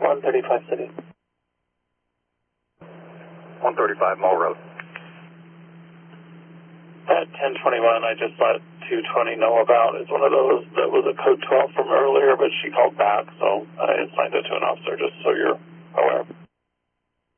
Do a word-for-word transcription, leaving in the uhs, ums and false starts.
one thirty-five City. one thirty-five Mall Road. At ten twenty-one, I just let two twenty know about. It's one of those that was a code twelve from earlier, but she called back, so I assigned it to an officer just so you're aware.